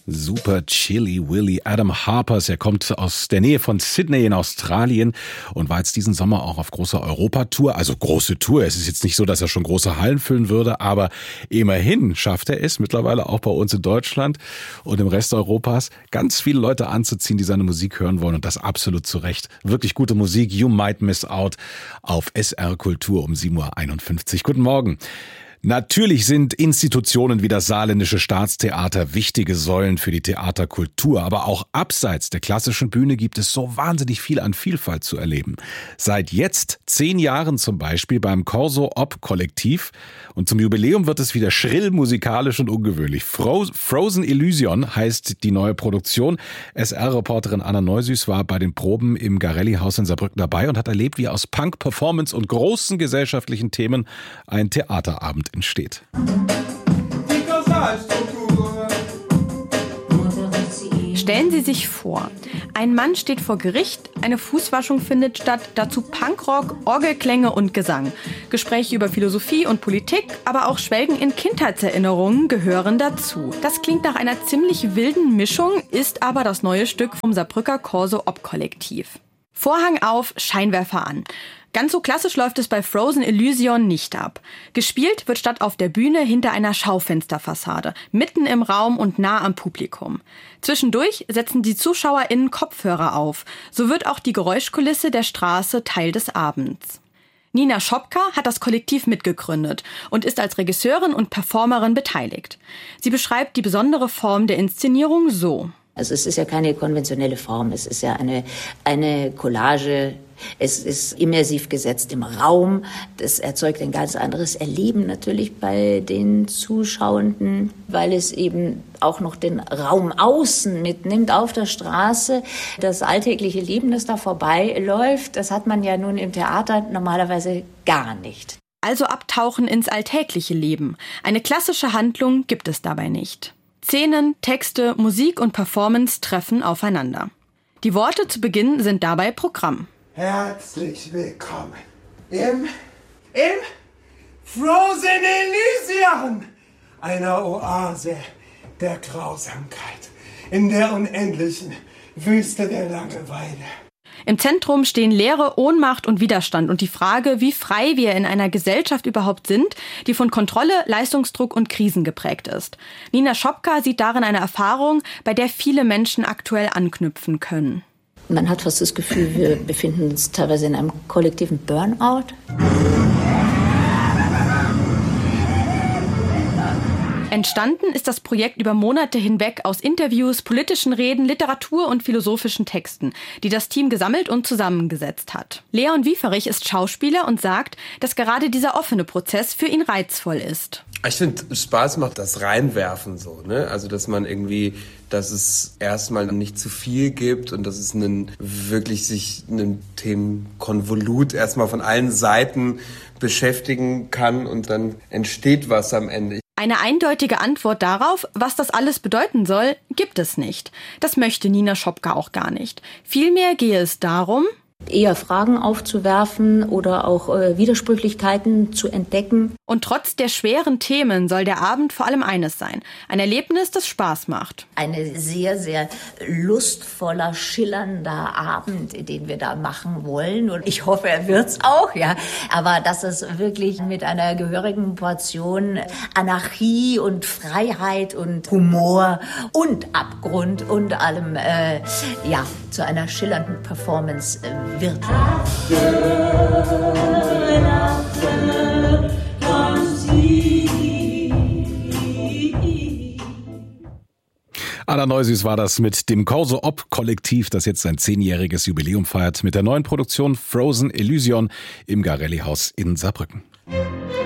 Super Chilly Willy Adam Harpers. Er kommt aus der Nähe von Sydney in Australien und war jetzt diesen Sommer auch auf großer Europatour. Also große Tour. Es ist jetzt nicht so, dass er schon große Hallen füllen würde, aber immerhin schafft er es mittlerweile auch bei uns in Deutschland und im Rest Europas ganz viele Leute anzuziehen, die seine Musik hören wollen und das absolut zu Recht. Wirklich gute Musik. You Might Miss Out auf SR Kultur um 7.51 Uhr. Guten Morgen. Natürlich sind Institutionen wie das Saarländische Staatstheater wichtige Säulen für die Theaterkultur, aber auch abseits der klassischen Bühne gibt es so wahnsinnig viel an Vielfalt zu erleben. Seit jetzt 10 Jahren zum Beispiel beim Corso Op Kollektiv und zum Jubiläum wird es wieder schrill, musikalisch und ungewöhnlich. Frozen Illusion heißt die neue Produktion. SR-Reporterin Anna Neusüß war bei den Proben im Garelli-Haus in Saarbrücken dabei und hat erlebt, wie aus Punk, Performance und großen gesellschaftlichen Themen ein Theaterabend entsteht. Stellen Sie sich vor, ein Mann steht vor Gericht, eine Fußwaschung findet statt, dazu Punkrock, Orgelklänge und Gesang. Gespräche über Philosophie und Politik, aber auch Schwelgen in Kindheitserinnerungen gehören dazu. Das klingt nach einer ziemlich wilden Mischung, ist aber das neue Stück vom Saarbrücker Corso Op Kollektiv. Vorhang auf, Scheinwerfer an. Ganz so klassisch läuft es bei Frozen Illusion nicht ab. Gespielt wird statt auf der Bühne hinter einer Schaufensterfassade, mitten im Raum und nah am Publikum. Zwischendurch setzen die ZuschauerInnen Kopfhörer auf. So wird auch die Geräuschkulisse der Straße Teil des Abends. Nina Schopka hat das Kollektiv mitgegründet und ist als Regisseurin und Performerin beteiligt. Sie beschreibt die besondere Form der Inszenierung so. Also es ist ja keine konventionelle Form, es ist ja eine Collage, es ist immersiv gesetzt im Raum, das erzeugt ein ganz anderes Erleben natürlich bei den Zuschauenden, weil es eben auch noch den Raum außen mitnimmt, auf der Straße. Das alltägliche Leben, das da vorbeiläuft, das hat man ja nun im Theater normalerweise gar nicht. Also abtauchen ins alltägliche Leben. Eine klassische Handlung gibt es dabei nicht. Szenen, Texte, Musik und Performance treffen aufeinander. Die Worte zu Beginn sind dabei Programm. Herzlich willkommen im Frozen Illusion, einer Oase der Grausamkeit, in der unendlichen Wüste der Langeweile. Im Zentrum stehen Leere, Ohnmacht und Widerstand und die Frage, wie frei wir in einer Gesellschaft überhaupt sind, die von Kontrolle, Leistungsdruck und Krisen geprägt ist. Nina Schopka sieht darin eine Erfahrung, bei der viele Menschen aktuell anknüpfen können. Man hat fast das Gefühl, wir befinden uns teilweise in einem kollektiven Burnout. Entstanden ist das Projekt über Monate hinweg aus Interviews, politischen Reden, Literatur und philosophischen Texten, die das Team gesammelt und zusammengesetzt hat. Leon Wieferich ist Schauspieler und sagt, dass gerade dieser offene Prozess für ihn reizvoll ist. Ich finde, Spaß macht das Reinwerfen so, ne? Also, dass es erstmal nicht zu viel gibt und dass es sich einen Themenkonvolut erstmal von allen Seiten beschäftigen kann und dann entsteht was am Ende. Eine eindeutige Antwort darauf, was das alles bedeuten soll, gibt es nicht. Das möchte Nina Schopka auch gar nicht. Vielmehr gehe es darum, eher Fragen aufzuwerfen oder auch Widersprüchlichkeiten zu entdecken. Und trotz der schweren Themen soll der Abend vor allem eines sein. Ein Erlebnis, das Spaß macht. Eine sehr, sehr lustvoller, schillernder Abend, den wir da machen wollen. Und ich hoffe, er wird's auch, ja. Aber dass es wirklich mit einer gehörigen Portion Anarchie und Freiheit und Humor und Abgrund und allem, zu einer schillernden Performance wird. Anna Neusüß war das mit dem Corso Op Kollektiv, das jetzt sein 10-jähriges Jubiläum feiert, mit der neuen Produktion Frozen Illusion im Garelli-Haus in Saarbrücken.